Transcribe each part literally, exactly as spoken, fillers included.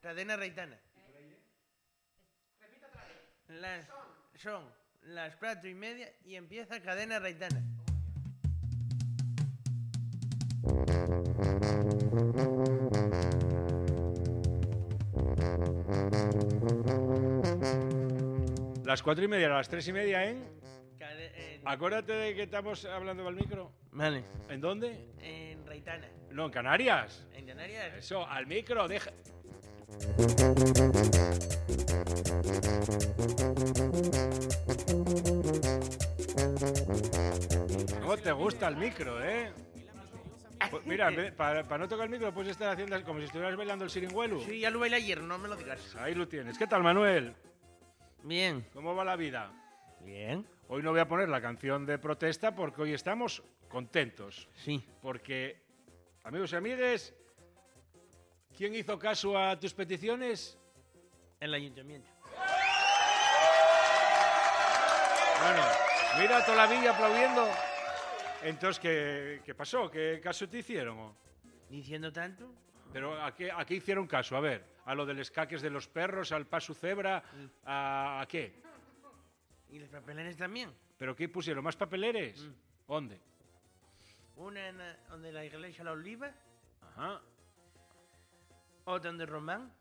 Cadena Reitana. Repito otra vez. Las, son las cuatro y media y empieza Cadena Reitana. Las cuatro y media, las tres y media, ¿eh? Cade en... Acuérdate de que estamos hablando al micro. Vale. ¿En dónde? En Reitana. No, en Canarias. En Canarias. Eso, al micro, deja... ¿Cómo te gusta el micro, eh? Pues mira, para, para no tocar el micro puedes estar haciendo como si estuvieras bailando el siringüelo. Sí, ya lo bailé ayer, no me lo digas. Ahí lo tienes. ¿Qué tal, Manuel? Bien. ¿Cómo va la vida? Bien. Hoy no voy a poner la canción de protesta porque hoy estamos contentos. Sí. Porque, amigos y amigues, ¿quién hizo caso a tus peticiones? El ayuntamiento. Bueno, mira toda la villa aplaudiendo. Entonces, ¿qué, qué pasó? ¿Qué caso te hicieron? ¿O? ¿Diciendo tanto? Pero ¿a qué, ¿a qué hicieron caso? A ver, ¿a lo de los caques de los perros, al paso cebra? ¿A, a qué? ¿Y los papeleres también? ¿Pero qué pusieron? ¿Más papeleres? Mm. ¿Dónde? Una en la, donde la iglesia La Oliva, Ajá. otra donde Román,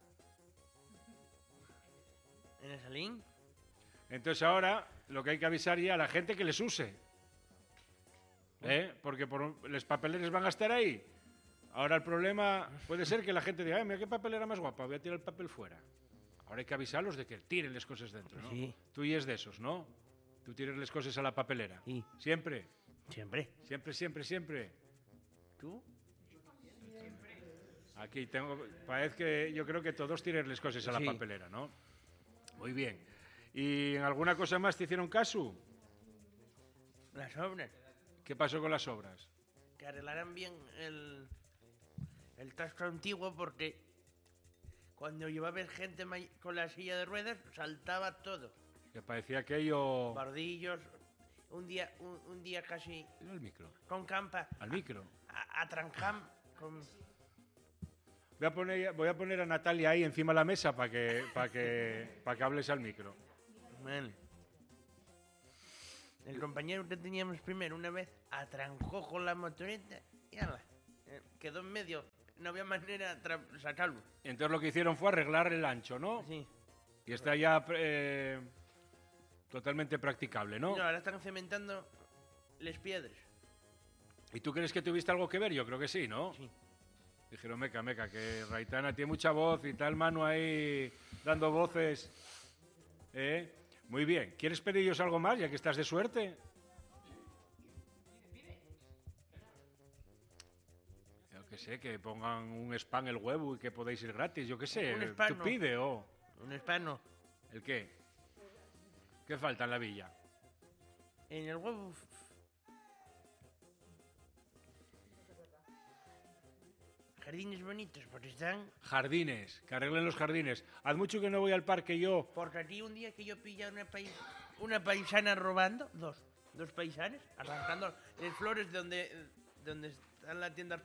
en el Salín. Entonces ahora lo que hay que avisar ya a la gente que les use. ¿Eh? Porque por, los papeleres van a estar ahí. Ahora el problema puede ser que la gente diga, mira qué papelera más guapa, voy a tirar el papel fuera. Ahora hay que avisarlos de que tiren las cosas dentro, ¿no? Sí. Tú y es de esos, ¿no? Tú tires las cosas a la papelera. Sí. Siempre. Siempre. Siempre, siempre, siempre. ¿Tú? Aquí tengo, parece que yo creo que todos tiren las cosas a la Sí. papelera, ¿no? Muy bien. ¿Y en alguna cosa más te hicieron caso? Las obras. ¿Qué pasó con las obras? Que arreglaran bien el, el tasco antiguo porque cuando iba a ver gente may- con la silla de ruedas saltaba todo. Que parecía aquello... Bardillos, un día, un, un día casi Al micro. con campa. Al micro. A, a Tranjam con... Voy a poner, voy a poner a Natalia ahí encima de la mesa para que, para que, para que hables al micro. Vale. El compañero que teníamos primero una vez atrancó con la motoreta y ala, eh, quedó en medio. No había manera de tra- sacarlo. Entonces lo que hicieron fue arreglar el ancho, ¿no? Sí. Y está ya eh, totalmente practicable, ¿no? No, ahora están cementando las piedras. ¿Y tú crees que tuviste algo que ver? Yo creo que sí, ¿no? Sí. Dijeron, meca, meca, que Raitana tiene mucha voz y tal mano ahí dando voces. ¿Eh? Muy bien. ¿Quieres pediros algo más, ya que estás de suerte? Yo qué sé, que pongan un spam el huevo y que podéis ir gratis, yo qué sé. Un spam, ¿Tú no. pide o...? Un hispano. ¿El qué? ¿Qué falta en la villa? En el huevo. f- Jardines bonitos, porque están. Jardines, que arreglen los jardines. Haz mucho que no voy al parque yo. Porque aquí un día que yo pillé una, pai- una paisana robando, dos, dos paisanes, arrancando las flores de donde, donde está la tienda.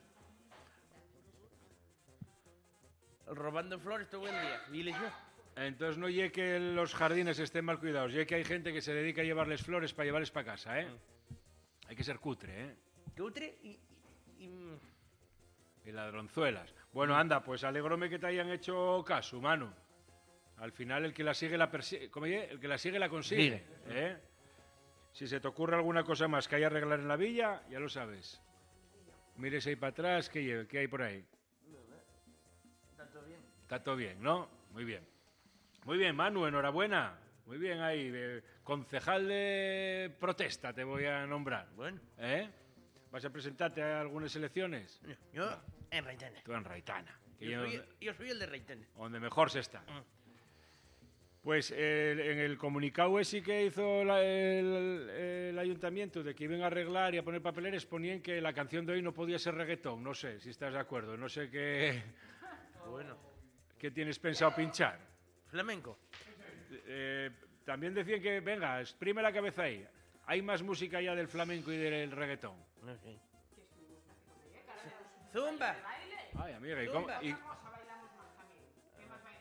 Robando flores todo el día. Diles yo. Entonces no llegue que los jardines estén mal cuidados, llegue que hay gente que se dedica a llevarles flores para llevarles para casa, ¿eh? Hay que ser cutre, ¿eh? Cutre y, y, y- Y ladronzuelas. Bueno, anda, pues alegróme que te hayan hecho caso, mano. Al final el que la sigue la persigue. ¿Cómo dice? El que la sigue la consigue. ¿Eh? Si se te ocurre alguna cosa más que hay que arreglar en la villa, ya lo sabes. Mires ahí para atrás, ¿qué, lle- qué hay por ahí? Está todo bien. Está todo bien, ¿no? Muy bien. Muy bien, Manu, enhorabuena. Muy bien ahí. eh, concejal de protesta te voy a nombrar. Bueno, ¿Eh? ¿Vas a presentarte a algunas elecciones? yo en Reitana. Tú en Raitana. Que Yo yo- soy, yo soy el de Reitana. donde mejor se está. Mm. Pues eh, en el comunicado ese que hizo la- el, el ayuntamiento de que iban a arreglar y a poner papeleres, ponían que la canción de hoy no podía ser reggaetón. No sé si estás de acuerdo. No sé qué, Bueno, qué tienes pensado pinchar. flamenco. Eh, también decían que, venga, exprime la cabeza ahí. Hay más música ya del flamenco y del reggaetón. Ok. Zumba. Ay, amiga, ¿y cómo, y-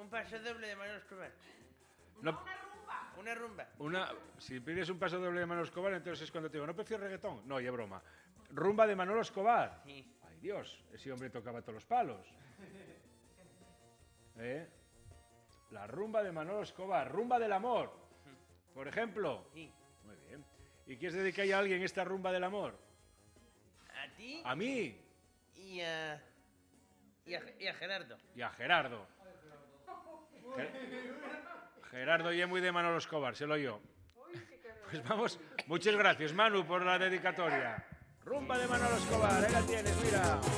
Un paso doble de Manolo Escobar. No, Una rumba. una, si pides un paso doble de Manolo Escobar, entonces es cuando te digo, ¿no prefiero reggaetón? No, y es broma. Rumba de Manolo Escobar. Sí. Ay, Dios, ese hombre tocaba todos los palos. ¿Eh? La rumba de Manolo Escobar, rumba del amor, por ejemplo. Sí. Muy bien. ¿Y quieres dedicar a alguien esta rumba del amor? A ti A mí y a... Y a, y a Gerardo. y a Gerardo. Ger- Gerardo y es muy de Manolo Escobar, se lo yo. Pues vamos, muchas gracias Manu por la dedicatoria. Rumba de Manolo Escobar, ahí la tienes, mira.